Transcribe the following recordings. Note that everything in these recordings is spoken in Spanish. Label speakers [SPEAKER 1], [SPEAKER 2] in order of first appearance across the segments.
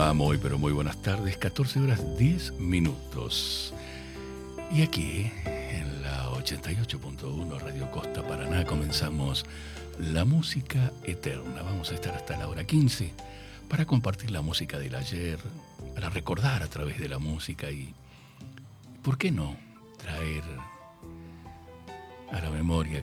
[SPEAKER 1] va? Muy, pero muy buenas tardes. 14 horas 10 minutos. Y aquí, en la 88.1 Radio Costa Paraná, comenzamos La Música Eterna. Vamos a estar hasta la hora 15 para compartir la música del ayer, para recordar a través de la música y, ¿por qué no?, traer a la memoria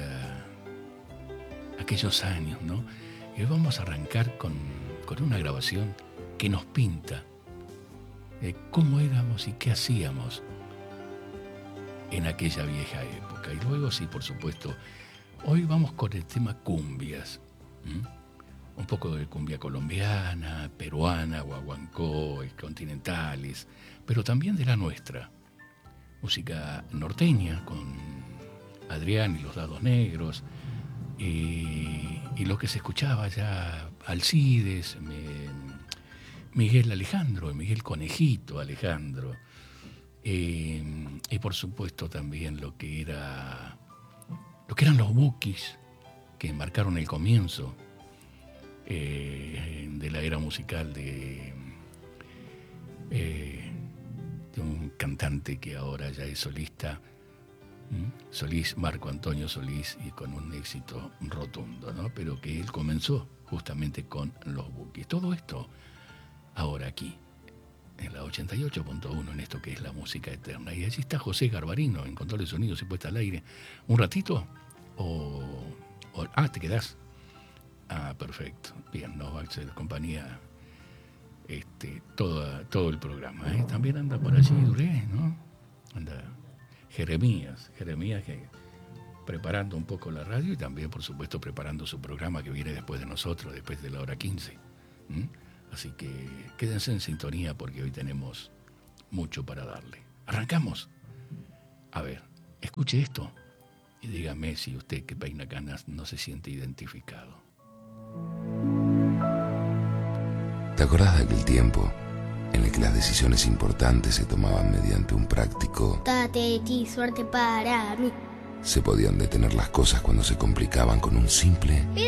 [SPEAKER 1] aquellos años, ¿no? Y hoy vamos a arrancar con una grabación que nos pinta cómo éramos y qué hacíamos en aquella vieja época. Y luego, sí, por supuesto, hoy vamos con el tema cumbias. Un poco de cumbia colombiana, peruana, guaguancó, continentales, pero también de la nuestra. Música norteña con Adrián y los Dados Negros, y lo que se escuchaba ya, Alcides, Miguel Alejandro, Miguel Conejito Alejandro, y por supuesto también lo que eran los Bukis, que marcaron el comienzo de la era musical de un cantante que ahora ya es solista, Solís, Marco Antonio Solís, y con un éxito rotundo, ¿no? Pero que él comenzó justamente con los Bukis. Todo esto ahora aquí, en la 88.1, en esto que es La Música Eterna. Y allí está José Garbarino, en control de sonidos y puesta al aire. ¿Un ratito? ¿Te quedás? Perfecto. Bien, nos va a hacer compañía todo el programa. También anda por allí Duré, ¿no? Anda Jeremías que preparando un poco la radio y también, por supuesto, preparando su programa que viene después de nosotros, después de la hora 15. Así que quédense en sintonía porque hoy tenemos mucho para darle. ¿Arrancamos? A ver, escuche esto y dígame si usted, que peina canas, no se siente identificado.
[SPEAKER 2] ¿Te acordás de aquel tiempo en el que las decisiones importantes se tomaban mediante un práctico
[SPEAKER 3] date ti, suerte para mí?
[SPEAKER 2] Se podían detener las cosas cuando se complicaban con un simple
[SPEAKER 3] ¡Pido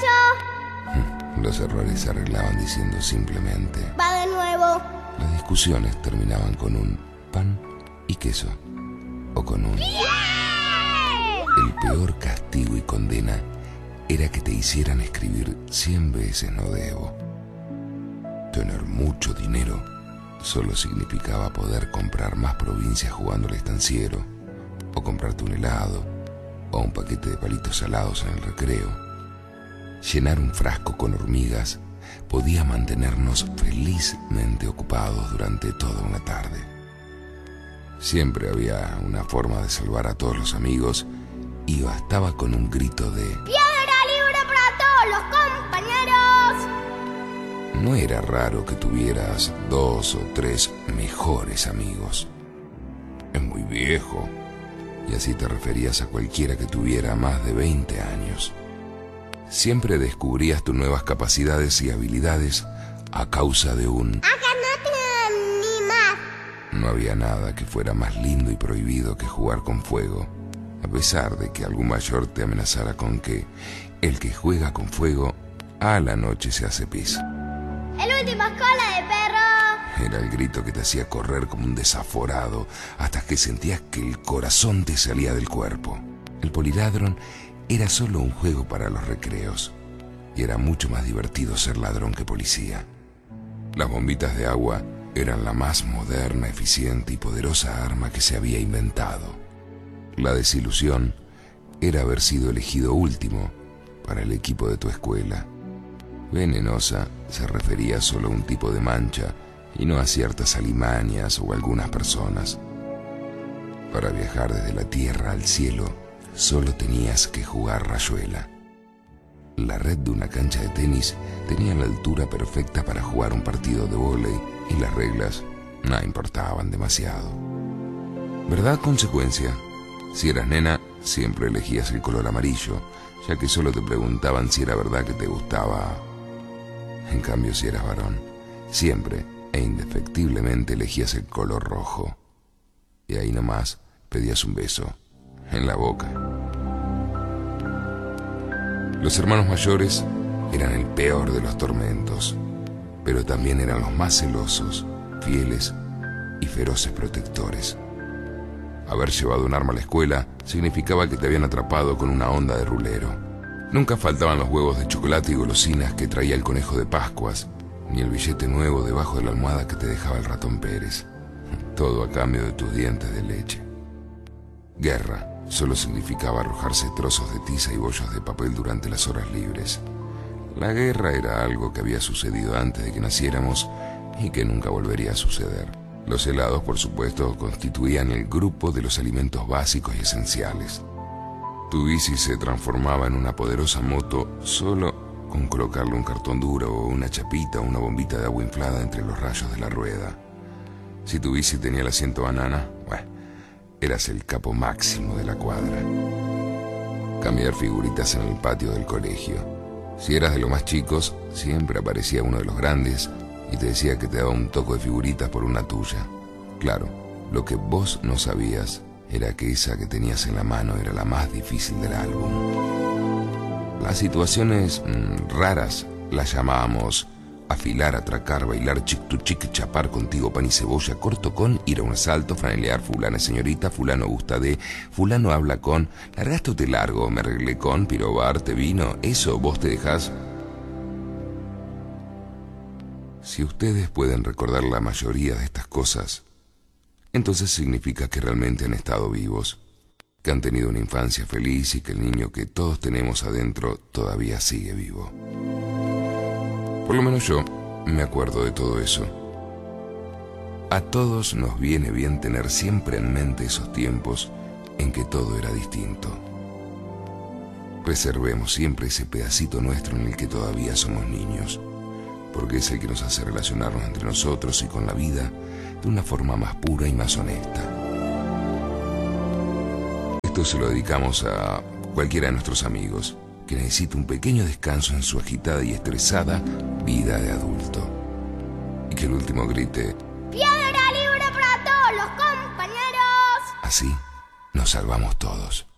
[SPEAKER 3] gancho!
[SPEAKER 2] Los errores se arreglaban diciendo simplemente
[SPEAKER 3] ¡Va de nuevo!
[SPEAKER 2] Las discusiones terminaban con un pan y queso o con un
[SPEAKER 3] ¡Yeah!
[SPEAKER 2] El peor castigo y condena era que te hicieran escribir 100 veces no debo. Tener mucho dinero solo significaba poder comprar más provincias jugando al estanciero, o comprarte un helado, o un paquete de palitos salados en el recreo. Llenar un frasco con hormigas podía mantenernos felizmente ocupados durante toda una tarde. Siempre había una forma de salvar a todos los amigos y bastaba con un grito de
[SPEAKER 3] ¡Piedra libre para todos los compañeros!
[SPEAKER 2] No era raro que tuvieras 2 o 3 mejores amigos. Es muy viejo. Y así te referías a cualquiera que tuviera más de 20 años. Siempre descubrías tus nuevas capacidades y habilidades a causa de un
[SPEAKER 3] ¡Acá no te animas!
[SPEAKER 2] No había nada que fuera más lindo y prohibido que jugar con fuego, a pesar de que algún mayor te amenazara con que el que juega con fuego a la noche se hace pis.
[SPEAKER 3] ¡El último es cola de perro!
[SPEAKER 2] Era el grito que te hacía correr como un desaforado hasta que sentías que el corazón te salía del cuerpo. El poliladron era solo un juego para los recreos y era mucho más divertido ser ladrón que policía. Las bombitas de agua eran la más moderna, eficiente y poderosa arma que se había inventado. La desilusión era haber sido elegido último para el equipo de tu escuela. Venenosa se refería solo a un tipo de mancha y no a ciertas alimañas o algunas personas. Para viajar desde la tierra al cielo, solo tenías que jugar rayuela. La red de una cancha de tenis tenía la altura perfecta para jugar un partido de vóley y las reglas no importaban demasiado. ¿Verdad? Consecuencia. Si eras nena, siempre elegías el color amarillo, ya que solo te preguntaban si era verdad que te gustaba. En cambio, si eras varón, siempre e indefectiblemente elegías el color rojo. Y ahí nomás pedías un beso en la boca. Los hermanos mayores eran el peor de los tormentos. pero también eran los más celosos, fieles y feroces protectores. Haber llevado un arma a la escuela significaba que te habían atrapado con una onda de rulero. Nunca faltaban los huevos de chocolate y golosinas que traía el conejo de Pascuas, ni el billete nuevo debajo de la almohada que te dejaba el ratón Pérez. Todo a cambio de tus dientes de leche. Guerra solo significaba arrojarse trozos de tiza y bollos de papel durante las horas libres. La guerra era algo que había sucedido antes de que naciéramos y que nunca volvería a suceder. Los helados, por supuesto, constituían el grupo de los alimentos básicos y esenciales. Tu bici se transformaba en una poderosa moto solo con colocarle un cartón duro o una chapita o una bombita de agua inflada entre los rayos de la rueda. Si tu bici tenía el asiento banana, bueno, eras el capo máximo de la cuadra. Cambiar figuritas en el patio del colegio. Si eras de los más chicos, siempre aparecía uno de los grandes y te decía que te daba un toco de figuritas por una tuya. Claro, lo que vos no sabías era que esa que tenías en la mano era la más difícil del álbum. Las situaciones raras las llamábamos afilar, atracar, bailar, chic tu chic, chapar contigo pan y cebolla, corto con, ir a un asalto, franelear, fulana es señorita, fulano gusta de, fulano habla con, largaste o te largo, me arreglé con, pirobar, te vino, eso vos te dejás. Si ustedes pueden recordar la mayoría de estas cosas, entonces significa que realmente han estado vivos, que han tenido una infancia feliz y que el niño que todos tenemos adentro todavía sigue vivo. Por lo menos yo me acuerdo de todo eso. A todos nos viene bien tener siempre en mente esos tiempos en que todo era distinto. Reservemos siempre ese pedacito nuestro en el que todavía somos niños, porque es el que nos hace relacionarnos entre nosotros y con la vida de una forma más pura y más honesta. Esto se lo dedicamos a cualquiera de nuestros amigos que necesita un pequeño descanso en su agitada y estresada vida de adulto. Y que el último grite:
[SPEAKER 3] ¡Piedra libre para todos los compañeros!
[SPEAKER 2] Así nos salvamos todos.